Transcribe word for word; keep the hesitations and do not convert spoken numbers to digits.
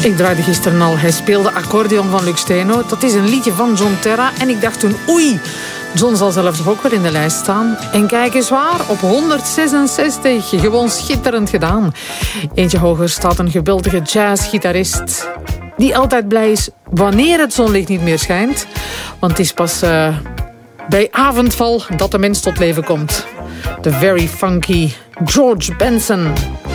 Ik draaide gisteren al. Hij speelde accordeon van Lux Steno. Dat is een liedje van John Terra. En ik dacht toen, oei, John zal zelf toch ook wel in de lijst staan. En kijk eens waar, op honderdzesenzestig. Gewoon schitterend gedaan. Eentje hoger staat een geweldige jazzgitarist. Die altijd blij is wanneer het zonlicht niet meer schijnt. Want het is pas uh, bij avondval dat de mens tot leven komt. The very funky George Benson.